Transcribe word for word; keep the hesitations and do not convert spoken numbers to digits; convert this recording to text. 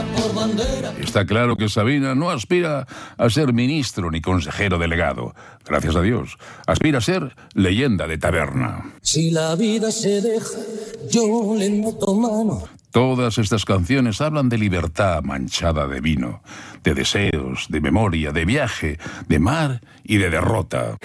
por bandera. Está claro que Sabina no aspira a ser ministro ni consejero delegado. Gracias a Dios. Aspira a ser leyenda de taberna. Si la vida se deja, yo le meto mano. Todas estas canciones hablan de libertad manchada de vino, de deseos, de memoria, de viaje, de mar y de derrota.